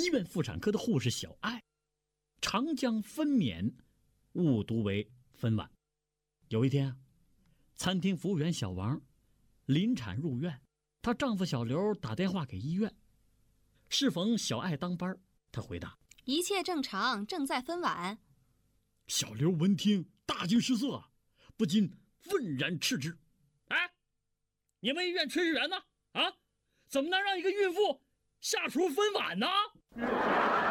医院妇产科的护士小艾，常将分娩误读为分娩。有一天啊，餐厅服务员小王临产入院，她丈夫小刘打电话给医院，适逢小艾当班，他回答： 一切正常，正在分娩。 小刘闻听大惊失色，不禁愤然斥之：哎，你们医院炊事员呢？啊，怎么能让一个孕妇下厨分娩呢？